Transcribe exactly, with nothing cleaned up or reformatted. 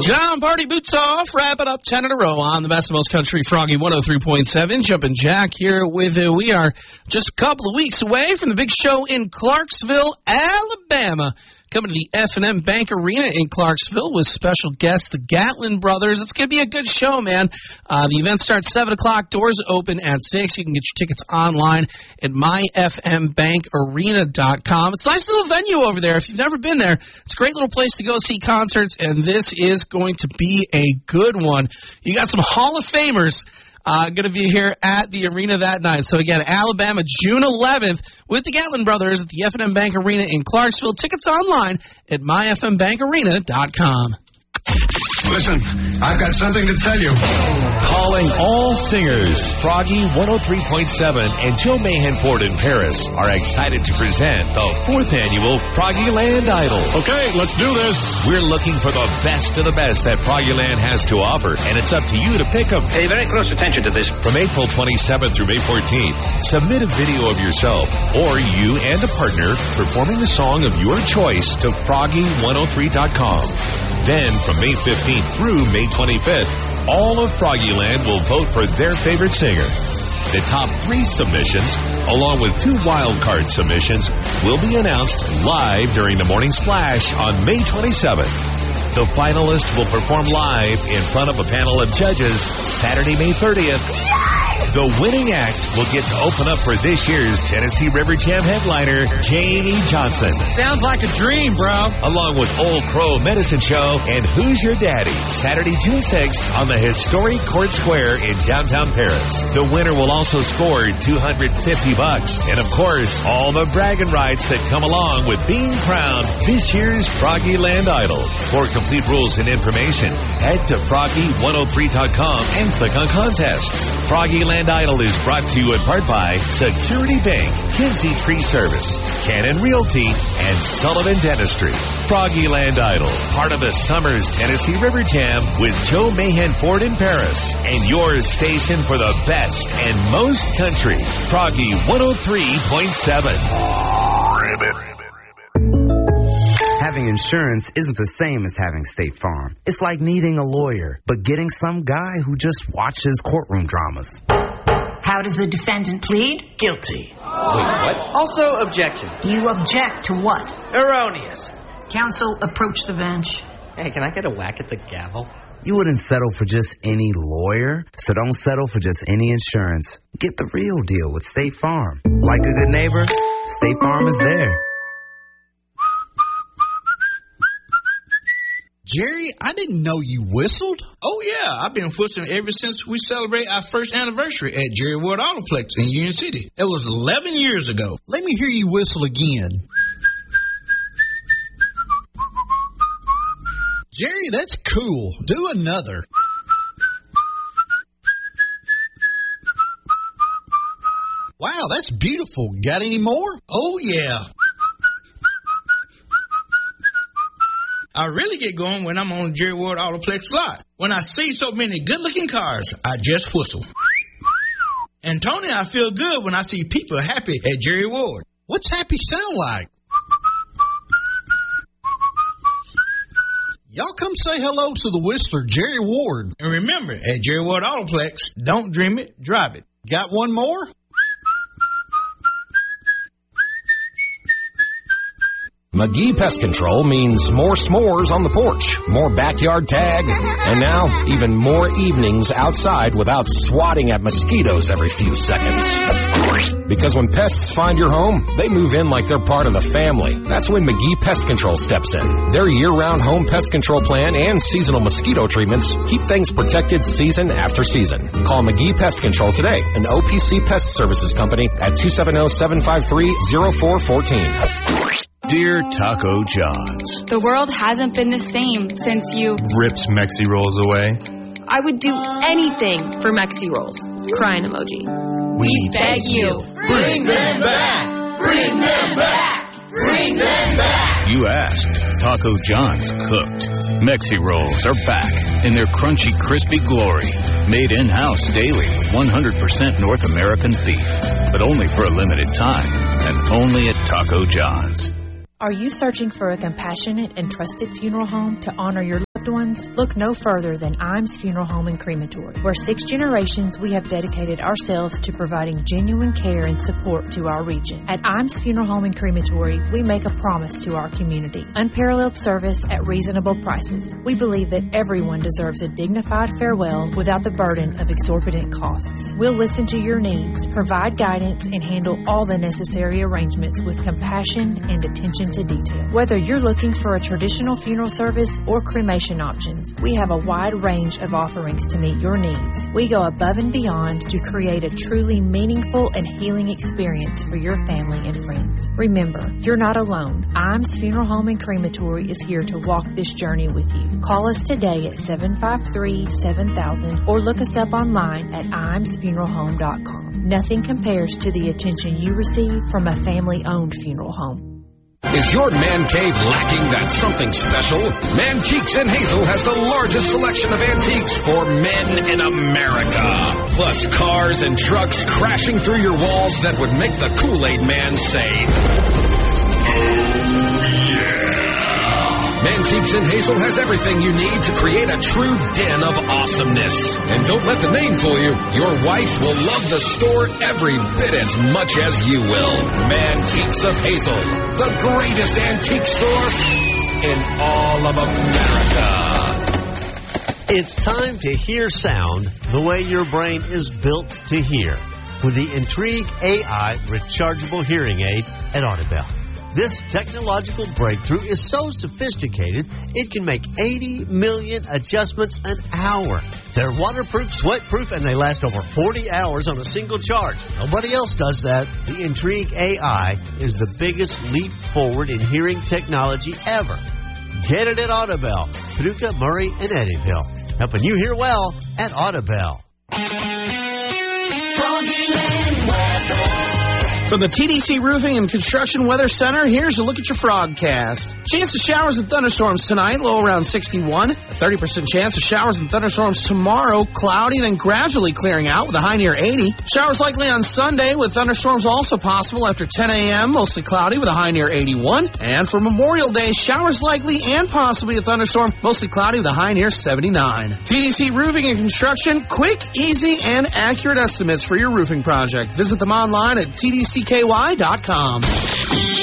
John Party Boots Off, wrapping up ten in a row on the Best of Most Country Froggy one oh three point seven. Jumpin' Jack here with you. We are just a couple of weeks away from the big show in Clarksville, Alabama. Coming to the F and M Bank Arena in Clarksville with special guests, the Gatlin Brothers. It's going to be a good show, man. Uh, the event starts seven o'clock. Doors open at six. You can get your tickets online at my f m bank arena dot com. It's a nice little venue over there. If you've never been there, it's a great little place to go see concerts, and this is going to be a good one. You got some Hall of Famers Uh, going to be here at the arena that night. So, again, Alabama, June eleventh, with the Gatlin Brothers at the F and M Bank Arena in Clarksville. Tickets online at my f m bank arena dot com. Listen, I've got something to tell you. Calling all singers, Froggy one oh three point seven and Joe Mahan Ford in Paris are excited to present the fourth annual Froggy Land Idol. Okay, let's do this. We're looking for the best of the best that Froggy Land has to offer, and it's up to you to pick them. Pay very close attention to this. From April twenty-seventh through May fourteenth, submit a video of yourself or you and a partner performing the song of your choice to froggy one oh three dot com. Then, from May fifteenth through May twenty-fifth, all of Froggyland will vote for their favorite singer. The top three submissions, along with two wild card submissions, will be announced live during the Morning Splash on May twenty-seventh. The finalists will perform live in front of a panel of judges Saturday, May thirtieth. The winning act will get to open up for this year's Tennessee River Jam headliner, Jamie Johnson. Sounds like a dream, bro. Along with Old Crow Medicine Show and Who's Your Daddy, Saturday, June sixth on the historic Court Square in downtown Paris. The winner will also score two hundred fifty bucks. And of course, all the bragging rights that come along with being crowned this year's Froggy Land Idol. For complete rules and information, head to froggy one oh three dot com and click on contests. Froggy Land Idol is brought to you in part by Security Bank, Kinsey Tree Service, Cannon Realty, and Sullivan Dentistry. Froggy Land Idol, part of the Summer's Tennessee River Jam with Joe Mahan Ford in Paris, and your station for the best and most country. Froggy one oh three point seven. Having insurance isn't the same as having State Farm. It's like needing a lawyer, but getting some guy who just watches courtroom dramas. How does the defendant plead? Guilty. Wait, what? Also, objection. You object to what? Erroneous. Counsel, approach the bench. Hey, can I get a whack at the gavel? You wouldn't settle for just any lawyer, so don't settle for just any insurance. Get the real deal with State Farm. Like a good neighbor, State Farm is there. Jerry, I didn't know you whistled. Oh, yeah. I've been whistling ever since we celebrated our first anniversary at Jerry Ward Autoplex in Union City. It was eleven years ago. Let me hear you whistle again. Jerry, that's cool. Do another. Wow, that's beautiful. Got any more? Oh, yeah. I really get going when I'm on Jerry Ward Autoplex lot. When I see so many good-looking cars, I just whistle. And Tony, I feel good when I see people happy at Jerry Ward. What's happy sound like? Y'all come say hello to the whistler, Jerry Ward. And remember, at Jerry Ward Autoplex, don't dream it, drive it. Got one more? McGee Pest Control means more s'mores on the porch, more backyard tag, and now even more evenings outside without swatting at mosquitoes every few seconds. Because when pests find your home, they move in like they're part of the family. That's when McGee Pest Control steps in. Their year-round home pest control plan and seasonal mosquito treatments keep things protected season after season. Call McGee Pest Control today, an O P C Pest Services company, at two seven zero, seven five three, zero four one four. Dear Taco John's, the world hasn't been the same since you ripped Mexi Rolls away. I would do anything for Mexi Rolls. Crying emoji. We, we beg you, bring them back! Bring them back! Bring them back! You asked. Taco John's cooked. Mexi Rolls are back in their crunchy, crispy glory. Made in-house daily with one hundred percent North American beef. But only for a limited time. And only at Taco John's. Are you searching for a compassionate and trusted funeral home to honor your loved loved ones, look no further than Imes Funeral Home and Crematory, where six generations we have dedicated ourselves to providing genuine care and support to our region. At Imes Funeral Home and Crematory, we make a promise to our community: unparalleled service at reasonable prices. We believe that everyone deserves a dignified farewell without the burden of exorbitant costs. We'll listen to your needs, provide guidance, and handle all the necessary arrangements with compassion and attention to detail. Whether you're looking for a traditional funeral service or cremation options, we have a wide range of offerings to meet your needs. We go above and beyond to create a truly meaningful and healing experience for your family and friends. Remember, you're not alone. Imes Funeral Home and Crematory is here to walk this journey with you. Call us today at seven five three, seven thousand or look us up online at imes funeral home dot com. Nothing compares to the attention you receive from a family-owned funeral home. Is your man cave lacking that something special? Mantiques in Hazel has the largest selection of antiques for men in America. Plus cars and trucks crashing through your walls that would make the Kool-Aid man say, oh yeah. Mantiques in Hazel has everything you need to create a true den of awesomeness. And don't let the name fool you. Your wife will love the store every bit as much as you will. Mantiques of Hazel, the greatest antique store in all of America. It's time to hear sound the way your brain is built to hear with the Intrigue A I rechargeable hearing aid at Audibel. This technological breakthrough is so sophisticated, it can make eighty million adjustments an hour. They're waterproof, sweatproof, and they last over forty hours on a single charge. Nobody else does that. The Intrigue A I is the biggest leap forward in hearing technology ever. Get it at Audibel, Paducah, Murray, and Eddyville. Helping you hear well at Audibel. Froggyland weather. From the T D C Roofing and Construction Weather Center, here's a look at your Frogcast. Chance of showers and thunderstorms tonight, low around sixty-one. A thirty percent chance of showers and thunderstorms tomorrow, cloudy, then gradually clearing out with a high near eighty. Showers likely on Sunday, with thunderstorms also possible after ten a.m., mostly cloudy with a high near eighty-one. And for Memorial Day, showers likely and possibly a thunderstorm, mostly cloudy with a high near seventy-nine. T D C Roofing and Construction, quick, easy, and accurate estimates for your roofing project. Visit them online at T D C K Y dot com.